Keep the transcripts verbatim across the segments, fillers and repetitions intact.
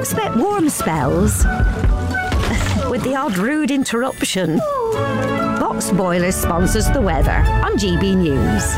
Expect warm spells with the odd rude interruption. Box Boilers sponsors the weather on G B News.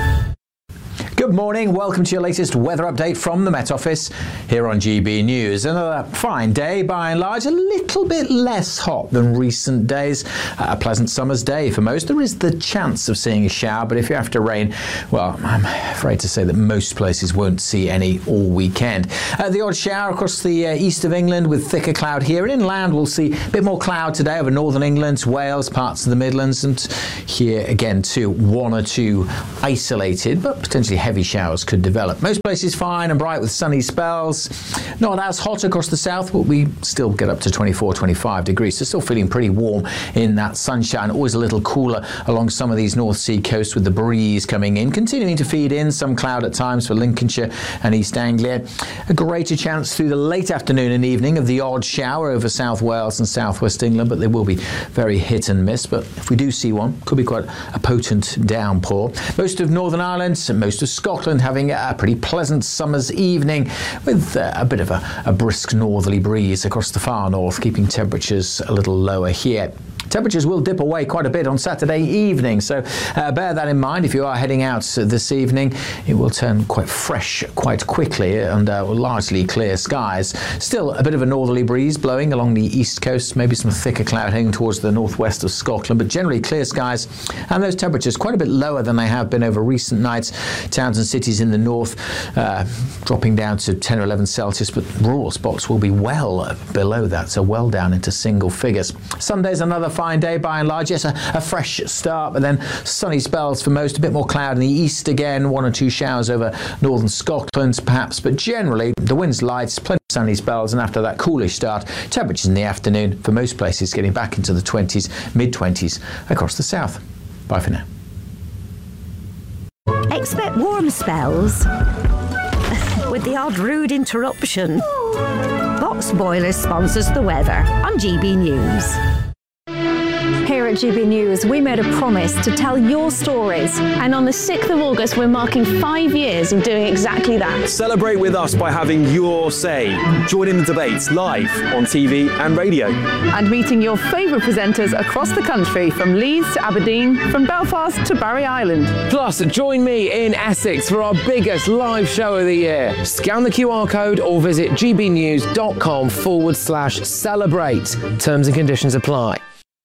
Good morning, welcome to your latest weather update from the Met Office here on G B News. Another fine day by and large, a little bit less hot than recent days. A pleasant summer's day for most. There is the chance of seeing a shower, but if you're after rain, well, I'm afraid to say that most places won't see any all weekend. Uh, the odd shower across the uh, east of England with thicker cloud here. Inland we'll see a bit more cloud today over northern England, Wales, parts of the Midlands, and here again too, one or two isolated but potentially heavy showers could develop. Most places fine and bright with sunny spells. Not as hot across the south, but we still get up to twenty-four, twenty-five degrees. So still feeling pretty warm in that sunshine. Always a little cooler along some of these North Sea coasts with the breeze coming in, continuing to feed in some cloud at times for Lincolnshire and East Anglia. A greater chance through the late afternoon and evening of the odd shower over South Wales and South West England, but they will be very hit and miss. But if we do see one, could be quite a potent downpour. Most of Northern Ireland and most of Scotland having a pretty pleasant summer's evening with uh, a bit of a, a brisk northerly breeze across the far north, keeping temperatures a little lower here. Temperatures will dip away quite a bit on Saturday evening, so uh, bear that in mind if you are heading out this evening. It will turn quite fresh quite quickly under largely clear skies. Still a bit of a northerly breeze blowing along the east coast, maybe some thicker cloud heading towards the northwest of Scotland, but generally clear skies, and those temperatures quite a bit lower than they have been over recent nights. Towns and cities in the north uh, dropping down to ten or eleven Celsius, but rural spots will be well below that, so well down into single figures. Sunday's another fine day by and large. Yes, a, a fresh start, but then sunny spells for most, a bit more cloud in the east again, one or two showers over northern Scotland perhaps, but generally the wind's light, plenty of sunny spells, and after that coolish start, temperatures in the afternoon for most places getting back into the twenties, mid twenties across the south. Bye for now. Expect warm spells with the odd rude interruption. Box Boilers sponsors the weather on G B News. Here at G B News, we made a promise to tell your stories. And on the sixth of August, we're marking five years of doing exactly that. Celebrate with us by having your say. Join in the debates live on T V and radio. And meeting your favourite presenters across the country, from Leeds to Aberdeen, from Belfast to Barry Island. Plus, join me in Essex for our biggest live show of the year. Scan the Q R code or visit gbnews.com forward slash celebrate. Terms and conditions apply.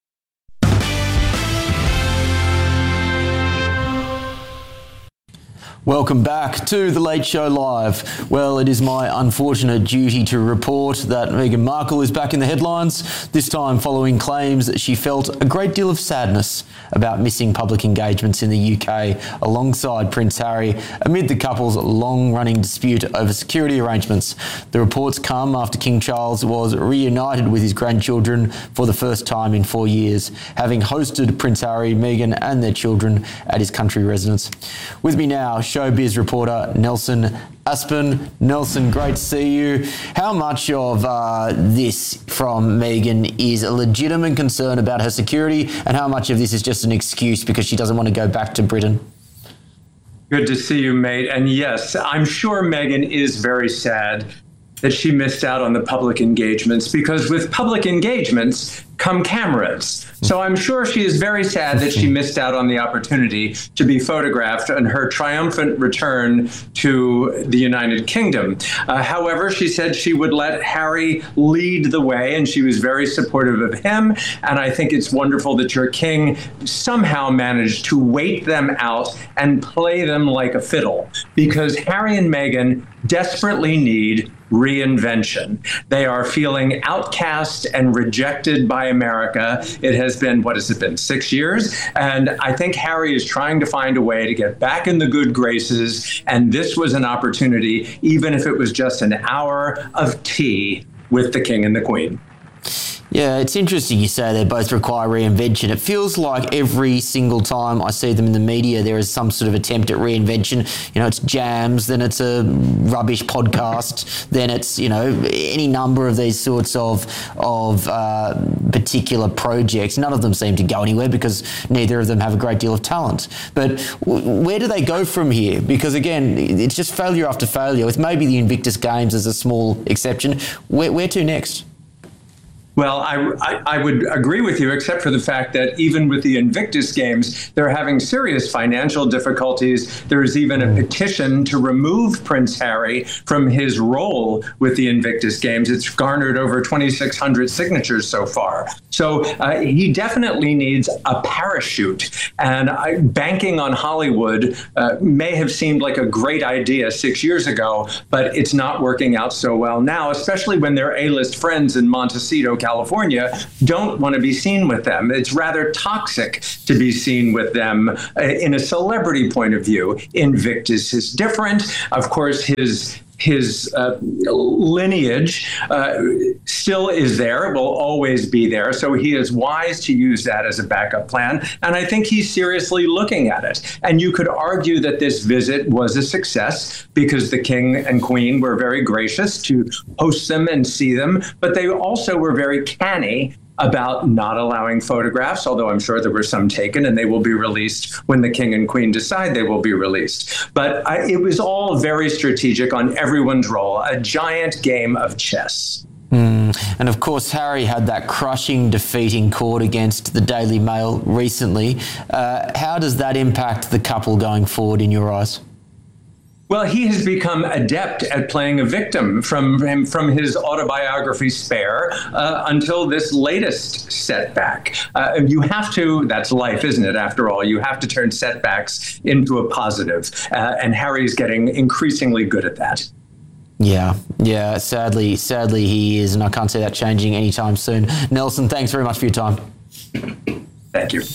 Welcome back to The Late Show Live. Well, it is my unfortunate duty to report that Meghan Markle is back in the headlines, this time following claims that she felt a great deal of sadness about missing public engagements in the U K alongside Prince Harry amid the couple's long-running dispute over security arrangements. The reports come after King Charles was reunited with his grandchildren for the first time in four years, having hosted Prince Harry, Meghan and their children at his country residence. With me now, showbiz reporter Nelson Aspen. Nelson, great to see you. How much of uh, this from Meghan is a legitimate concern about her security, and how much of this is just an excuse because she doesn't want to go back to Britain? Good to see you, mate. And yes, I'm sure Meghan is very sad that she missed out on the public engagements, because with public engagements come cameras. So I'm sure she is very sad that she missed out on the opportunity to be photographed on her triumphant return to the United Kingdom. Uh, however, she said she would let Harry lead the way, and she was very supportive of him. And I think it's wonderful that your king somehow managed to wait them out and play them like a fiddle, because Harry and Meghan desperately need reinvention. They are feeling outcast and rejected by America. It has been, what has it been, six years? And I think Harry is trying to find a way to get back in the good graces. And this was an opportunity, even if it was just an hour of tea with the King and the Queen. Yeah, it's interesting you say they both require reinvention. It feels like every single time I see them in the media, there is some sort of attempt at reinvention. You know, it's jams, then it's a rubbish podcast, then it's, you know, any number of these sorts of of uh, particular projects. None of them seem to go anywhere because neither of them have a great deal of talent. But w- where do they go from here? Because again, it's just failure after failure, with maybe the Invictus Games as a small exception. Where, where to next? Well, I, I, I would agree with you, except for the fact that even with the Invictus Games, they're having serious financial difficulties. There is even a petition to remove Prince Harry from his role with the Invictus Games. It's garnered over twenty-six hundred signatures so far. So uh, he definitely needs a parachute. And I, banking on Hollywood uh, may have seemed like a great idea six years ago, but it's not working out so well now, especially when their A-list friends in Montecito, California, don't want to be seen with them. It's rather toxic to be seen with them uh, in a celebrity point of view. Invictus is different. Of course, his His uh, lineage uh, still is there, will always be there. So he is wise to use that as a backup plan. And I think he's seriously looking at it. And you could argue that this visit was a success because the king and queen were very gracious to host them and see them. But they also were very canny about not allowing photographs, although I'm sure there were some taken and they will be released when the king and queen decide they will be released. But I, it was all very strategic on everyone's role, a giant game of chess. Mm. And of course, Harry had that crushing defeat in court against the Daily Mail recently. Uh, how does that impact the couple going forward in your eyes? Well, he has become adept at playing a victim from him, from his autobiography Spare uh, until this latest setback. Uh, you have to, that's life, isn't it? After all, you have to turn setbacks into a positive. Uh, and Harry's getting increasingly good at that. Yeah, yeah, sadly, sadly he is, and I can't see that changing anytime soon. Nelson, thanks very much for your time. Thank you.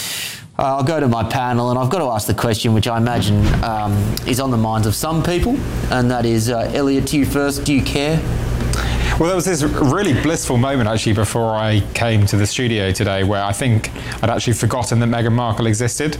Uh, I'll go to my panel, and I've got to ask the question which I imagine um, is on the minds of some people, and that is, uh, Elliot, to you first, do you care? Well, there was this really blissful moment actually before I came to the studio today where I think I'd actually forgotten that Meghan Markle existed,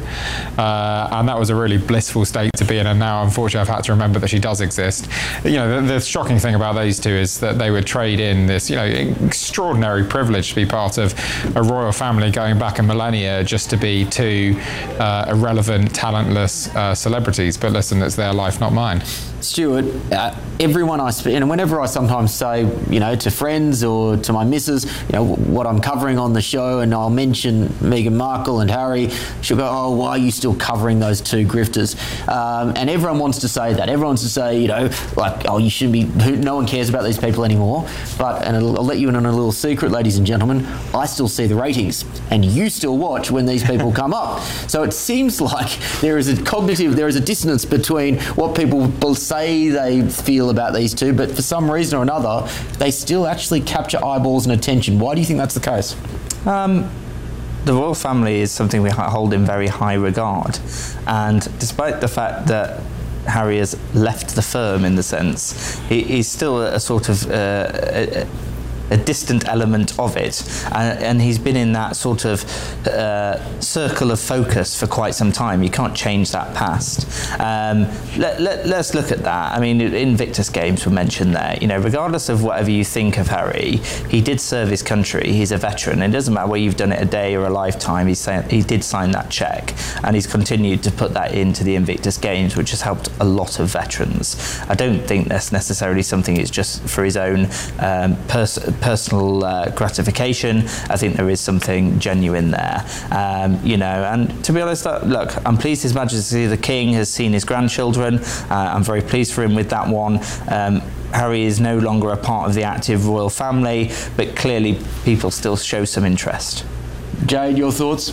uh, and that was a really blissful state to be in, and now unfortunately I've had to remember that she does exist. You know, the, the shocking thing about those two is that they would trade in this, you know, extraordinary privilege to be part of a royal family going back a millennia just to be two uh, irrelevant, talentless uh, celebrities. But listen, it's their life, not mine. Stuart, uh, everyone I speak, and whenever I sometimes say, you know, to friends or to my missus, you know, what I'm covering on the show, and I'll mention Meghan Markle and Harry, she'll go, oh, why are you still covering those two grifters? Um, and everyone wants to say that. Everyone wants to say, you know, like, oh, you shouldn't be, no one cares about these people anymore. But, and I'll, I'll let you in on a little secret, ladies and gentlemen, I still see the ratings, and you still watch when these people come up. So it seems like there is a cognitive, there is a dissonance between what people say they feel about these two, but for some reason or another, they still actually capture eyeballs and attention. Why do you think that's the case? Um, the royal family is something we hold in very high regard, and despite the fact that Harry has left the firm in the sense, he, he's still a, a sort of uh, a, a distant element of it, and, and he's been in that sort of uh, circle of focus for quite some time. You can't change that past. Um, let, let, let's look at that. I mean, Invictus Games were mentioned there. You know, regardless of whatever you think of Harry, he did serve his country. He's a veteran. It doesn't matter whether you've done it a day or a lifetime. He's saying, he did sign that check, and he's continued to put that into the Invictus Games, which has helped a lot of veterans. I don't think that's necessarily something it's just for his own um, person. personal uh, gratification. I think there is something genuine there, um, you know, and to be honest, uh, look, I'm pleased His Majesty the King has seen his grandchildren. uh, I'm very pleased for him with that one. um, Harry is no longer a part of the active royal family, but clearly people still show some interest. Jade, your thoughts?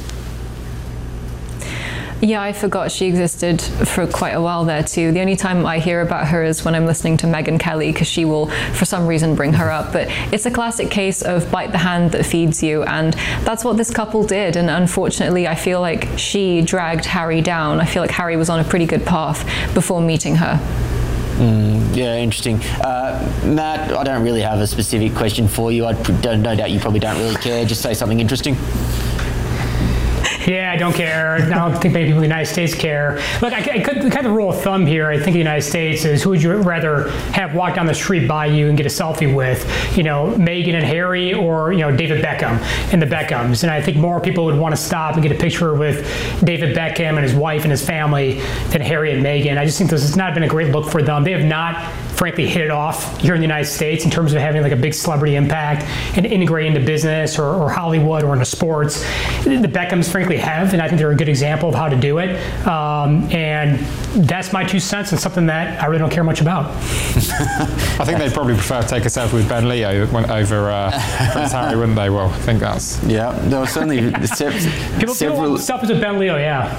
Yeah, I forgot she existed for quite a while there too. The only time I hear about her is when I'm listening to Megyn Kelly, because she will, for some reason, bring her up. But it's a classic case of bite the hand that feeds you, and that's what this couple did. And unfortunately, I feel like she dragged Harry down. I feel like Harry was on a pretty good path before meeting her. Mm, Yeah, interesting. Uh, Matt, I don't really have a specific question for you. I don't, no doubt you probably don't really care. Just say something interesting. Yeah, I don't care. I don't think many people in the United States care. Look, I, I could kind of rule of thumb here, I think the United States is who would you rather have walk down the street by you and get a selfie with? You know, Meghan and Harry, or, you know, David Beckham and the Beckhams. And I think more people would want to stop and get a picture with David Beckham and his wife and his family than Harry and Meghan. I just think this has not been a great look for them. They have not, frankly, hit it off here in the United States in terms of having like a big celebrity impact and integrate into business or, or Hollywood or into sports. The Beckhams, frankly, have, and I think they're a good example of how to do it. Um, and that's my two cents, and something that I really don't care much about. I think they'd probably prefer to take a selfie with Ben Lee over uh, Prince Harry, wouldn't they? Well, I think that's... Yeah, there were certainly se- people, several... people selfies with Ben Leo, yeah.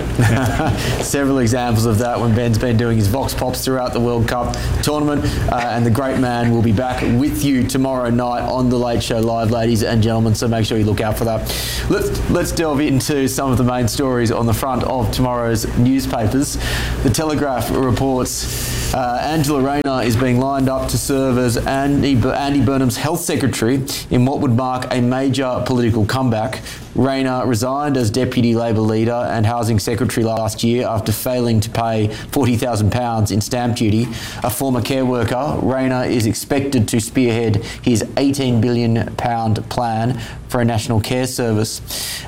Several examples of that when Ben's been doing his Vox Pops throughout the World Cup tournament, uh, and the great man will be back with you tomorrow night on The Late Show Live, ladies and gentlemen, so make sure you look out for that. Let's, let's delve into some of the main stories on the front of tomorrow's newspapers. The Telegraph reports uh, Angela Rayner is being lined up to serve as Andy, Andy Burnham's health secretary in what would mark a major political comeback. Rayner resigned as Deputy Labor leader and Housing Secretary last year after failing to pay forty thousand pounds in stamp duty. A former care worker, Rayner is expected to spearhead his eighteen billion pounds plan for a national care service.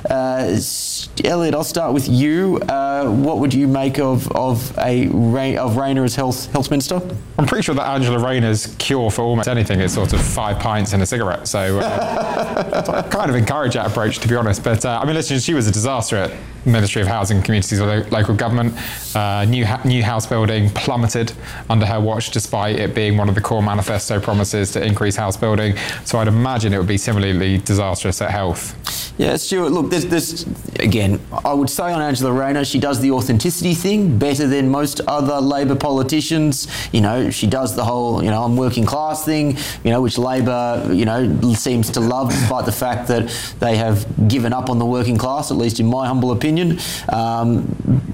Uh, Elliot, I'll start with you. Uh, what would you make of of a of Rayner as health health minister? I'm pretty sure that Angela Rayner's cure for almost anything is sort of five pints and a cigarette. So uh, I kind of encourage that approach, to be honest. But uh, I mean, listen, she was a disaster at Ministry of Housing, Communities and Local Government. Uh, new ha- new house building plummeted under her watch, despite it being one of the core manifesto promises to increase house building. So I'd imagine it would be similarly disastrous at health. Yeah, Stuart, look, there's, there's, again, I would say on Angela Rayner, she does the authenticity thing better than most other Labor politicians. You know, she does the whole, you know, I'm working class thing, you know, which Labor, you know, seems to love, despite the fact that they have given up on the working class, at least in my humble opinion. Um,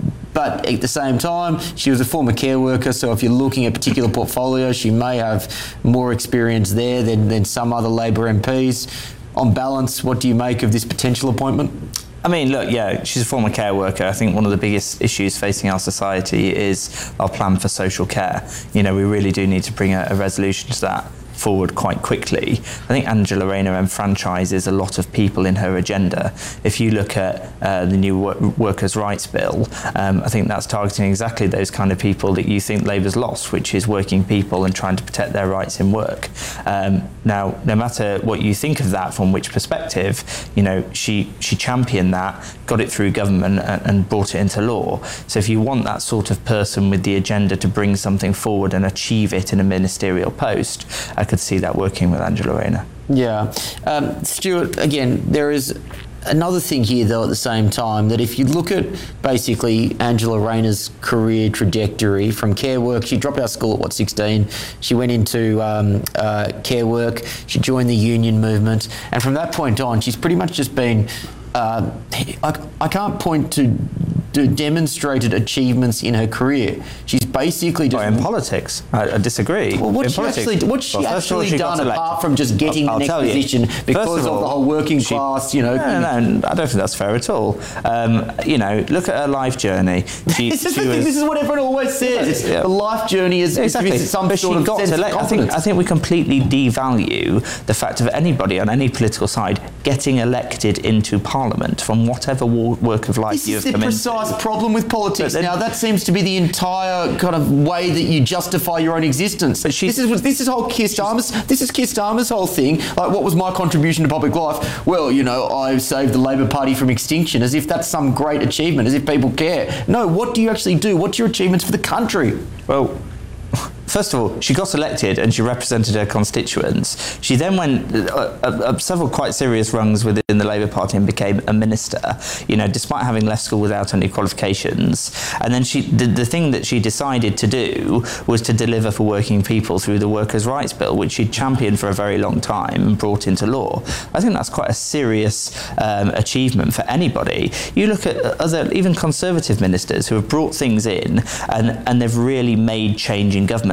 But at the same time, she was a former care worker, so if you're looking at particular portfolios, she may have more experience there than, than some other Labor M Ps. On balance, what do you make of this potential appointment? I mean, look, yeah, she's a former care worker. I think one of the biggest issues facing our society is our plan for social care. You know, we really do need to bring a, a resolution to that forward quite quickly. I think Angela Rayner enfranchises a lot of people in her agenda. If you look at uh, the new wor- Workers' Rights Bill, um, I think that's targeting exactly those kind of people that you think Labour's lost, which is working people and trying to protect their rights in work. Um, now, no matter what you think of that from which perspective, you know, she she championed that, got it through government and, and brought it into law. So if you want that sort of person with the agenda to bring something forward and achieve it in a ministerial post, I could see that working with Angela Rayner. Yeah. Um, Stuart, again, there is another thing here, though, at the same time, that if you look at basically Angela Rayner's career trajectory from care work, she dropped out of school at, what, sixteen? She went into um, uh, care work, she joined the union movement, and from that point on, she's pretty much just been... Uh, I, I can't point to, to demonstrated achievements in her career. She's basically just... Oh, in politics, I, I disagree. Well, what's in she politics, actually, what's she well, actually she done apart from just getting I'll, the I'll next position because of, of all, the whole working she, class, you know? No, no, no, I don't think that's fair at all. Um, you know, look at her life journey. She, this, is she the was, thing, this is what everyone always says. Yeah. The life journey is, exactly. is some but sort she of got sense to of let, I confidence. think, I think we completely devalue the fact of anybody on any political side getting elected into Parliament from whatever war, work of life This you is have the come precise into. problem with politics. Then, now, that seems to be the entire kind of way that you justify your own existence. But this is this is whole Keir Starmer's. This is Keir Starmer's whole thing. Like, what was my contribution to public life? Well, you know, I saved the Labor Party from extinction, as if that's some great achievement, as if people care. No, what do you actually do? What's your achievements for the country? Well, first of all, she got elected and she represented her constituents. She then went uh, uh, uh, several quite serious rungs within the Labour Party and became a minister, you know, despite having left school without any qualifications. And then she, the, the thing that she decided to do was to deliver for working people through the Workers' Rights Bill, which she'd championed for a very long time and brought into law. I think that's quite a serious um, achievement for anybody. You look at other, even Conservative ministers who have brought things in and, and they've really made change in government.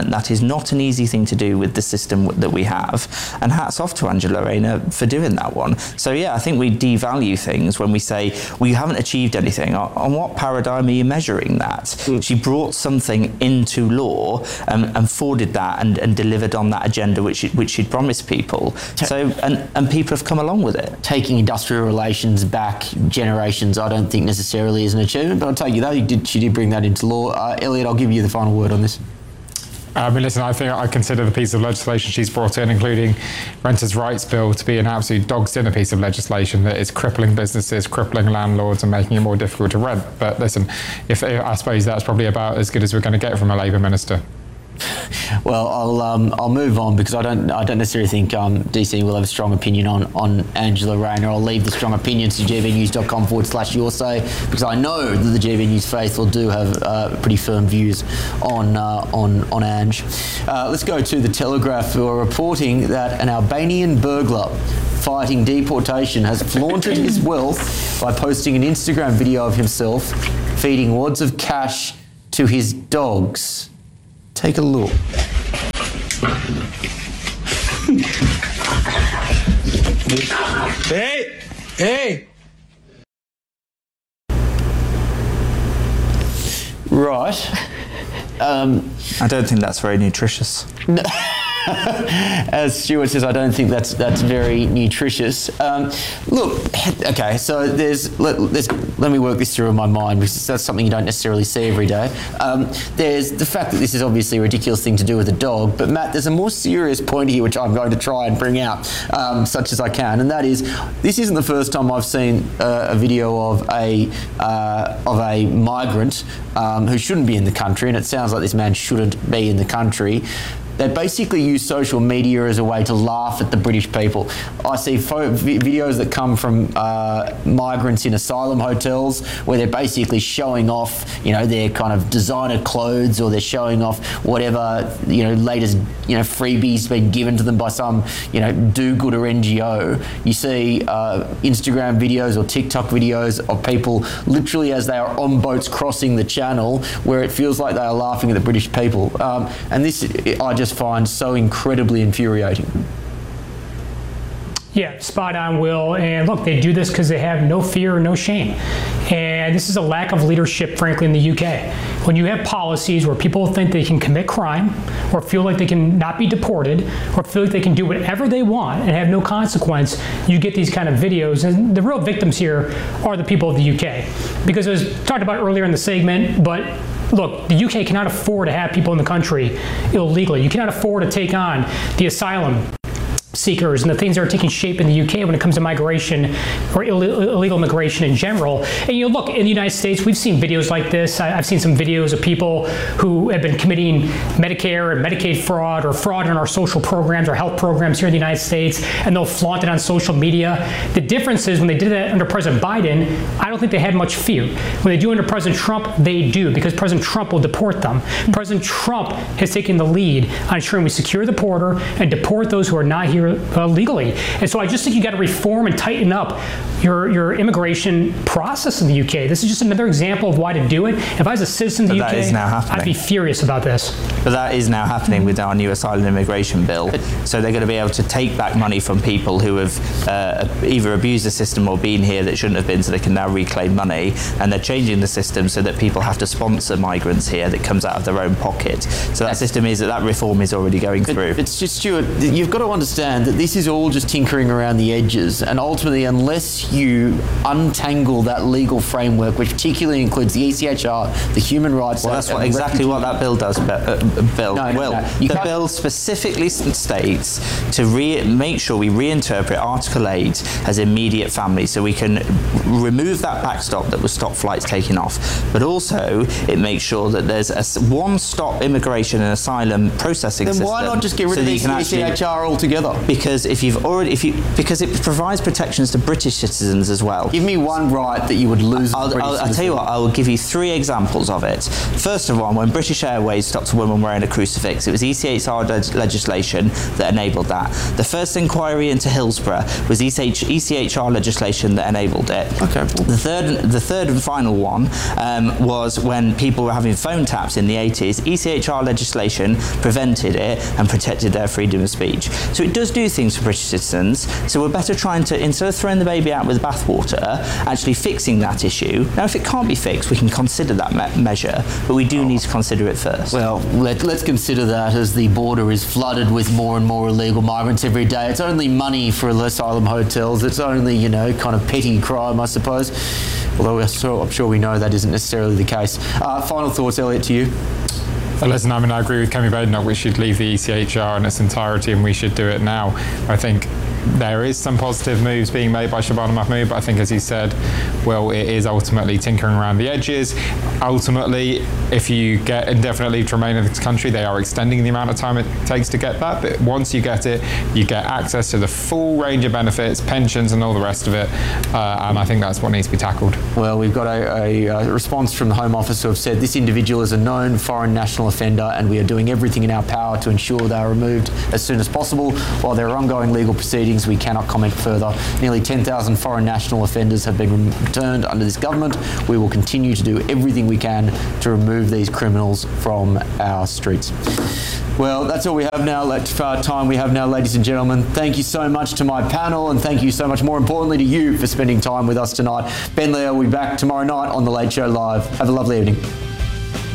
government. That is not an easy thing to do with the system that we have. And hats off to Angela Rayner for doing that one. So yeah, I think we devalue things when we say, well, you haven't achieved anything. On, on what paradigm are you measuring that? Mm. She brought something into law um, and forwarded that and, and delivered on that agenda which, she, which she'd promised people. So and, and people have come along with it. Taking industrial relations back generations, I don't think necessarily is an achievement, but I'll tell you though, you did, she did bring that into law. Uh, Elliot, I'll give you the final word on this. I mean, listen, I think I consider the piece of legislation she's brought in, including Renters' Rights Bill, to be an absolute dog's dinner piece of legislation that is crippling businesses, crippling landlords and making it more difficult to rent. But listen, if, if I suppose that's probably about as good as we're going to get from a Labour minister. Well, I'll um, I'll move on because I don't I don't necessarily think um, D C will have a strong opinion on, on Angela Rayner. I'll leave the strong opinions to gbnews.com forward slash your say because I know that the G B News faithful do have uh, pretty firm views on uh, on on Ange. Uh, let's go to the Telegraph, who are reporting that an Albanian burglar fighting deportation has flaunted his wealth by posting an Instagram video of himself feeding wads of cash to his dogs. Take a look. Hey! Hey! Right. Um, I don't think that's very nutritious. No. As Stuart says, I don't think that's that's very nutritious. Um, look, okay, so there's let, there's let me work this through in my mind because that's something you don't necessarily see every day. Um, there's the fact that this is obviously a ridiculous thing to do with a dog, but Matt, there's a more serious point here which I'm going to try and bring out, um, such as I can, and that is this isn't the first time I've seen uh, a video of a uh, of a migrant um, who shouldn't be in the country, and it sounds like this man shouldn't be in the country. They basically use social media as a way to laugh at the British people. I see fo- videos that come from uh, migrants in asylum hotels where they're basically showing off, you know, their kind of designer clothes, or they're showing off whatever, you know, latest, you know, freebies been given to them by some, you know, do-gooder N G O. You see uh, Instagram videos or TikTok videos of people literally as they are on boats crossing the channel where it feels like they are laughing at the British people. Um, and this, I just find so incredibly infuriating. Yeah, spot on, Will. And look, they do this because they have no fear or no shame. And this is a lack of leadership, frankly, in the U K. When you have policies where people think they can commit crime, or feel like they can not be deported, or feel like they can do whatever they want and have no consequence, you get these kind of videos. And the real victims here are the people of the U K. Because it was talked about earlier in the segment, but look, the U K cannot afford to have people in the country illegally. You cannot afford to take on the asylum seekers and the things that are taking shape in the U K when it comes to migration or Ill- illegal migration in general. And you know, look, in the United States, we've seen videos like this. I- I've seen some videos of people who have been committing Medicare and Medicaid fraud or fraud in our social programs or health programs here in the United States, and they'll flaunt it on social media. The difference is when they did that under President Biden, I don't think they had much fear. When they do under President Trump, they do, because President Trump will deport them. President Trump has taken the lead on ensuring we secure the border and deport those who are not here Uh, legally. And so I just think you got to reform and tighten up your, your immigration process in the U K. This is just another example of why to do it. If I was a citizen of the But that U K, is now happening. I'd be furious about this. But that is now happening with our new asylum immigration bill. So they're going to be able to take back money from people who have uh, either abused the system or been here that shouldn't have been, so they can now reclaim money. And they're changing the system so that people have to sponsor migrants here that comes out of their own pocket. So that system is that that reform is already going through. It's just, Stuart, you've got to understand that this is all just tinkering around the edges, and ultimately, unless you untangle that legal framework, which particularly includes the E C H R, the Human Rights Well, Act, that's what, and exactly what that bill does, uh, Bill. No, no, well, no. You the can't- bill specifically states to re- make sure we reinterpret Article eight as immediate family, so we can remove that backstop that would stop flights taking off. But also, it makes sure that there's a s- one-stop immigration and asylum processing Then system. why not just get rid so of that the you can E C H R actually- altogether? Because if you've already, if you, because it provides protections to British citizens as well. Give me one right that you would lose. I'll, I'll, I'll tell you what, I will give you three examples of it. First of all, when British Airways stopped a woman wearing a crucifix, it was E C H R leg- legislation that enabled that. The first inquiry into Hillsborough was E C H R legislation that enabled it. Okay. The third, the third and final one um, was when people were having phone taps in the eighties. E C H R legislation prevented it and protected their freedom of speech. So it does do things for British citizens. So we're better trying to, instead of throwing the baby out with the bathwater, actually fixing that issue. Now, if it can't be fixed, we can consider that me- measure, but we do need to consider it first. Well, let, let's consider that as the border is flooded with more and more illegal migrants every day. It's only money for asylum hotels. It's only, you know, kind of petty crime, I suppose. Although we're so, I'm sure we know that isn't necessarily the case. Uh, final thoughts, Elliot, to you? Well, listen, I mean, I agree with Kemi Badenoch. We should leave the E C H R in its entirety, and we should do it now. I think there is some positive moves being made by Shabana Mahmood, but I think, as he said, well, it is ultimately tinkering around the edges. Ultimately, if you get indefinite leave to remain in this country, they are extending the amount of time it takes to get that. But once you get it, you get access to the full range of benefits, pensions, and all the rest of it. Uh, and I think that's what needs to be tackled. Well, we've got a, a, a response from the Home Office who have said this individual is a known foreign national offender, and we are doing everything in our power to ensure they are removed as soon as possible. While there are ongoing legal proceedings, we cannot comment further. Nearly ten thousand foreign national offenders have been returned under this government. We will continue to do everything we can to remove these criminals from our streets. Well, that's all we have now. Let uh, time we have now, ladies and gentlemen. Thank you so much to my panel, and thank you so much, more importantly, to you for spending time with us tonight. Ben Leo will be back tomorrow night on The Late Show Live. Have a lovely evening.